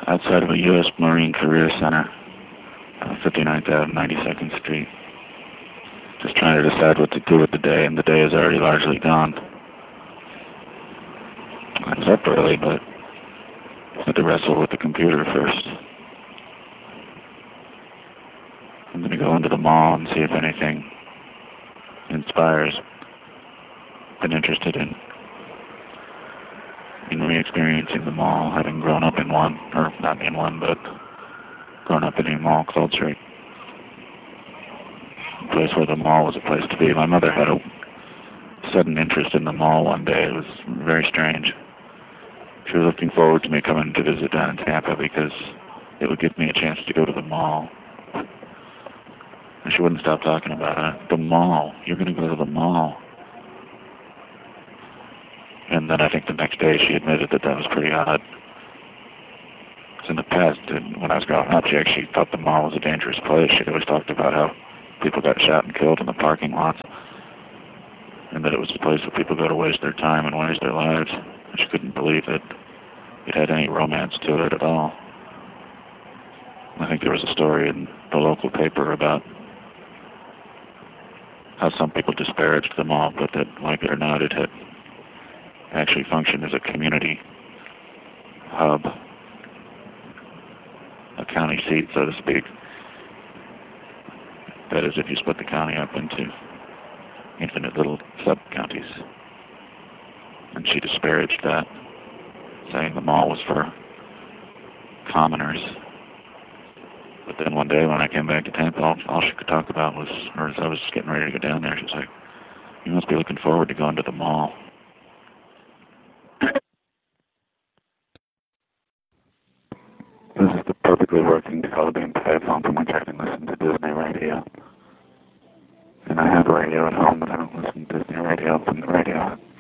outside of a U.S. Marine Career Center, 59th Ave, 92nd Street. Just trying to decide what to do with the day, and the day is already largely gone. I was up early, but I had to wrestle with the computer first. I'm going to go into the mall and see if anything inspires. Been interested in re-experiencing the mall, having grown up in one, or not in one, but grown up in a mall culture. A place where the mall was a place to be. My mother had a sudden interest in the mall one day. It was very strange. She was looking forward to me coming to visit down in Tampa because it would give me a chance to go to the mall. And she wouldn't stop talking about it. The mall. You're going to go to the mall. And then I think the next day she admitted that that was pretty odd. Because in the past, when I was growing up, she actually thought the mall was a dangerous place. She'd always talked about how people got shot and killed in the parking lots. And that it was a place where people go to waste their time and waste their lives. And she couldn't believe that it had any romance to it at all. I think there was a story in the local paper about how some people disparaged the mall, but that, like it or not, it had actually functioned as a community hub, a county seat, so to speak. That is, if you split the county up into infinite little sub-counties. And she disparaged that, saying the mall was for commoners. But then one day when I came back to Tampa, all she could talk about was, or as I was getting ready to go down there, she was like, "You must be looking forward to going to the mall." This is the perfectly working Caliban headphone from which I can listen to Disney radio. And I have radio at home, but I don't listen to Disney radio from the radio.